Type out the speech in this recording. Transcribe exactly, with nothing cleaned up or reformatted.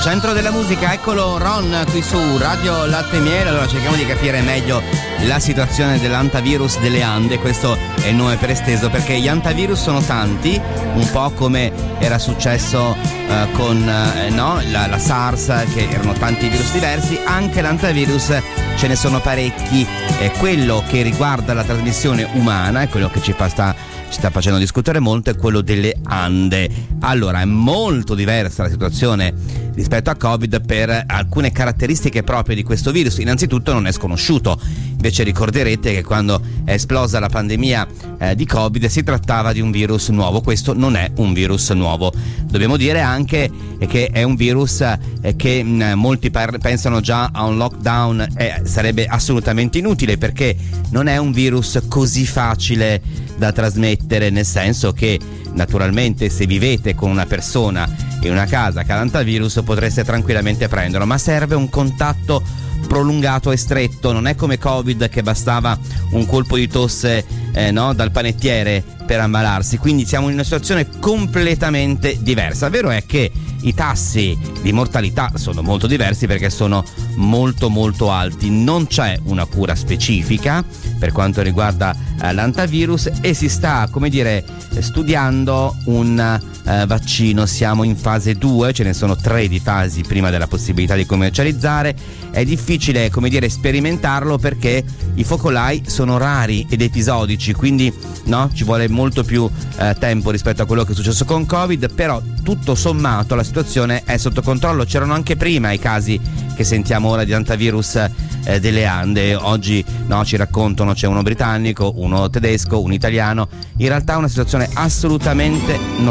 Centro della musica, eccolo Ron qui su Radio Latte e Miele. Allora cerchiamo di capire meglio la situazione dell'antivirus delle Ande. Questo è il nome per esteso, perché gli antivirus sono tanti, un po' come era successo eh, con eh, no, la, la SARS, che erano tanti virus diversi. Anche l'antivirus ce ne sono parecchi. Eh, quello che riguarda la trasmissione umana, è quello che ci fa sta ci sta facendo discutere molto, è quello delle Ande. Allora, è molto diversa la situazione rispetto a Covid per alcune caratteristiche proprie di questo virus. Innanzitutto non è sconosciuto. Invece ricorderete che quando è esplosa la pandemia eh, di Covid si trattava di un virus nuovo. Questo non è un virus nuovo. Dobbiamo dire anche che è un virus eh, che mh, molti par- pensano già a un lockdown, eh, sarebbe assolutamente inutile, perché non è un virus così facile da trasmettere, nel senso che naturalmente se vivete con una persona in una casa che ha l'antivirus potreste tranquillamente prenderlo, ma serve un contatto prolungato e stretto. Non è come Covid, che bastava un colpo di tosse eh, no, dal panettiere per ammalarsi. Quindi siamo in una situazione completamente diversa. Vero è che i tassi di mortalità sono molto diversi, perché sono molto molto alti. Non c'è una cura specifica per quanto riguarda eh, l'antivirus, e si sta, come dire, studiando un eh, vaccino. Siamo in fase due, ce ne sono tre di fasi prima della possibilità di commercializzare. È difficile, come dire, sperimentarlo, perché i focolai sono rari ed episodici, quindi no, ci vuole molto più eh, tempo rispetto a quello che è successo con Covid. Però tutto sommato la situazione è sotto controllo. C'erano anche prima i casi che sentiamo ora di antivirus eh, delle Ande. Oggi no, ci raccontano c'è uno britannico, uno tedesco, un italiano. In realtà è una situazione assolutamente normale.